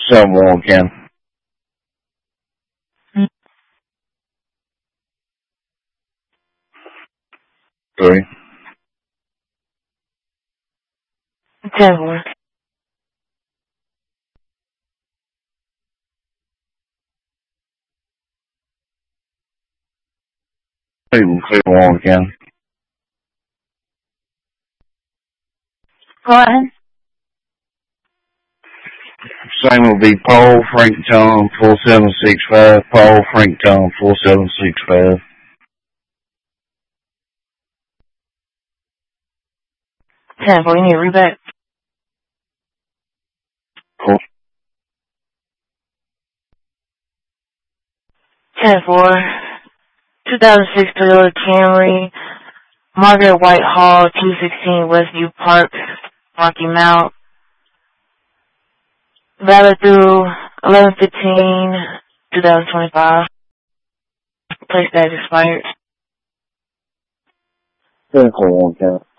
7-1 again. Three. 10-4. Cleveland again. Go ahead. Same will be Paul Frank Tom 4765. Paul Frank Tom 4765. You need a reback? Cool. 10-4. 2006 Toyota Camry, Margaret Whitehall, 216 Westview Park, Rocky Mount. Valid through 11/15/2025. Place that expired. 10-4 again.